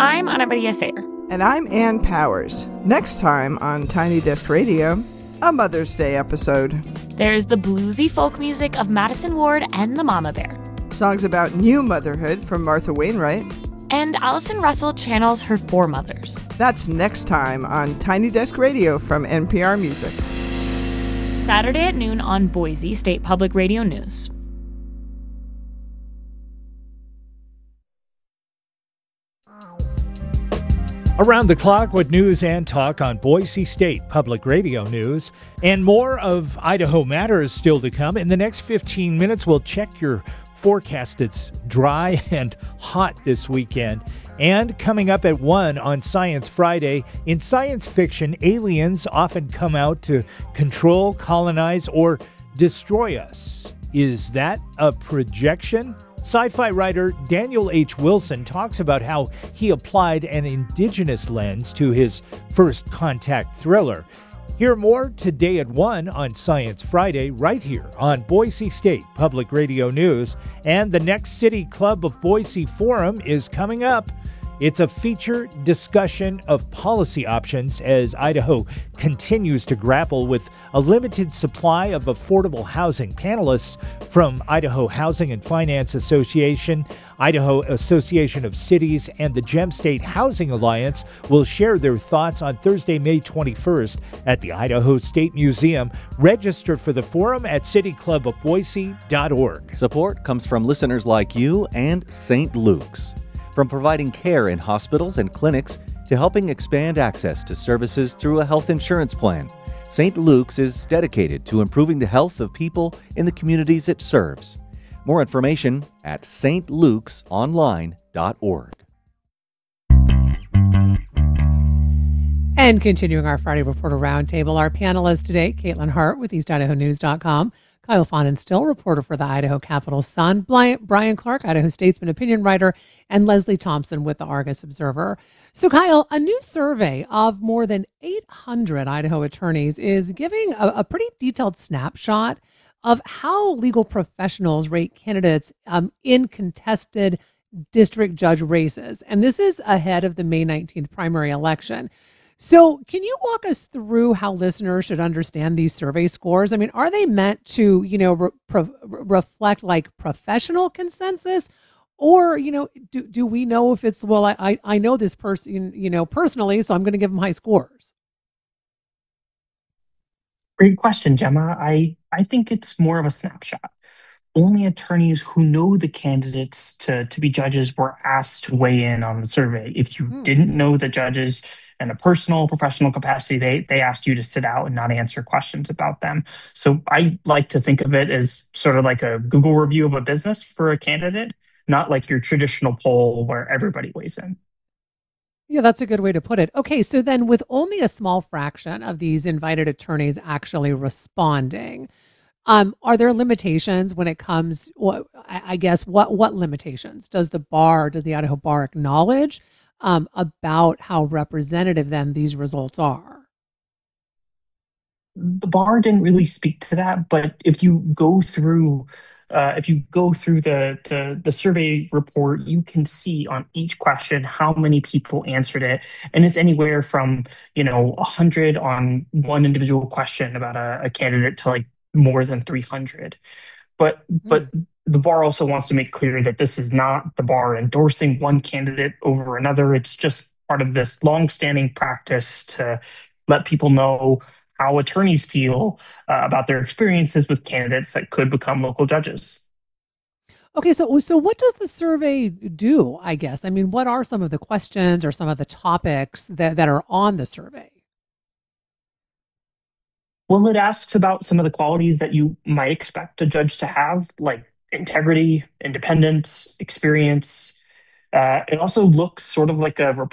I'm Ana Maria Sayer. And I'm Ann Powers. Next time on Tiny Desk Radio, a Mother's Day episode. There's the bluesy folk music of Madison Ward and the Mama Bear. Songs about new motherhood from Martha Wainwright. And Allison Russell channels her foremothers. That's next time on Tiny Desk Radio from NPR Music. Saturday at noon on Boise State Public Radio News. Around the clock with news and talk on Boise State Public Radio News. And more of Idaho Matters still to come. In the next 15 minutes, we'll check your forecast. It's dry and hot this weekend. And coming up at 1 on Science Friday, in science fiction, aliens often come out to control, colonize, or destroy us. Is that a projection? Sci-fi writer Daniel H. Wilson talks about how he applied an indigenous lens to his First Contact thriller. Hear more today at 1 on Science Friday right here on Boise State Public Radio News. And the next City Club of Boise Forum is coming up. It's a feature discussion of policy options as Idaho continues to grapple with a limited supply of affordable housing. Panelists from Idaho Housing and Finance Association, Idaho Association of Cities, and the Gem State Housing Alliance will share their thoughts on Thursday, May 21st at the Idaho State Museum. Register for the forum at cityclubofboise.org. Support comes from listeners like you and St. Luke's. From providing care in hospitals and clinics to helping expand access to services through a health insurance plan, St. Luke's is dedicated to improving the health of people in the communities it serves. More information at stlukesonline.org. And continuing our Friday Reporter Roundtable, our panelists today, Caitlin Hart with EastIdahoNews.com, Kyle Fahnenstill, reporter for the Idaho Capital Sun, Brian Clark, Idaho Statesman opinion writer, and Leslie Thompson with the Argus Observer. So, Kyle, a new survey of more than 800 Idaho attorneys is giving a pretty detailed snapshot of how legal professionals rate candidates in contested district judge races. And this is ahead of the May 19th primary election. So can you walk us through how listeners should understand these survey scores? I mean, are they meant to, reflect like professional consensus? Or, do we know if it's, well, I know this person, personally, so I'm going to give them high scores? Great question, Gemma. I think it's more of a snapshot. Only attorneys who know the candidates to be judges were asked to weigh in on the survey. If you didn't know the judges in a personal, professional capacity, they asked you to sit out and not answer questions about them. So I like to think of it as sort of like a Google review of a business for a candidate, not like your traditional poll where everybody weighs in. Yeah, that's a good way to put it. Okay, so then with only a small fraction of these invited attorneys actually responding, are there limitations when it comes, I guess, what limitations does the Idaho Bar acknowledge about how representative then these results are? The bar didn't really speak to that, but if you go through the survey report, you can see on each question how many people answered it, and it's anywhere from 100 on one individual question about a candidate to like more than 300. But the bar also wants to make clear that this is not the bar endorsing one candidate over another. It's just part of this longstanding practice to let people know how attorneys feel about their experiences with candidates that could become local judges. Okay, so what does the survey do, I guess? I mean, what are some of the questions or some of the topics that are on the survey? Well, it asks about some of the qualities that you might expect a judge to have, like integrity, independence, experience. It also looks sort of like a